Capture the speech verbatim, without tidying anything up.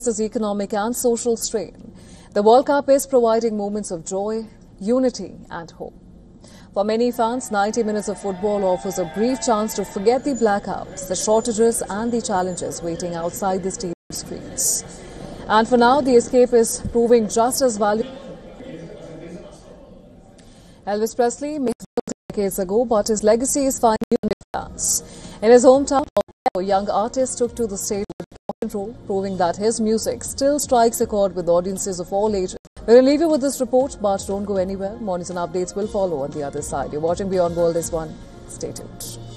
faces economic and social strain, the World Cup is providing moments of joy, unity and hope. For many fans, ninety minutes of football offers a brief chance to forget the blackouts, the shortages and the challenges waiting outside the stadium screens. And for now, the escape is proving just as valuable. Elvis Presley made it decades ago, but his legacy is finding new fans. In his hometown, a young artist took to the stage with a role, proving that his music still strikes a chord with audiences of all ages. We're going to leave you with this report, but don't go anywhere. Mornings and updates will follow on the other side. You're watching Beyond World is One. Stay tuned.